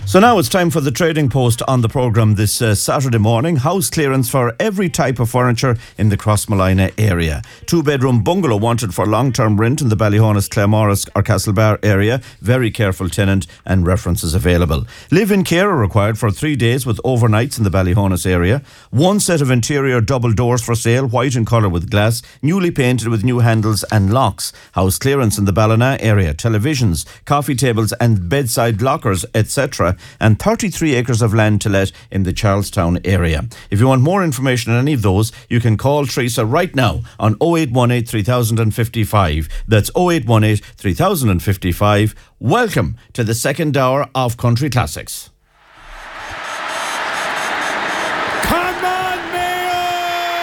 So now it's time for the trading post on the programme this Saturday morning. House clearance for every type of furniture in the Crossmolina area. 2-bedroom bungalow wanted for long-term rent in the Ballyhonus, Claremorris or Castlebar area. Very careful tenant and references available. Live-in care are required for 3 days with overnights in the Ballyhonus area. 1 set of interior double doors for sale, white in colour with glass, newly painted with new handles and locks. House clearance in the Ballina area. Televisions, coffee tables and bedside lockers, etc. and 33 acres of land to let in the Charlestown area. If you want more information on any of those, you can call Teresa right now on 0818 3055. That's 0818 3055. Welcome to the second hour of Country Classics.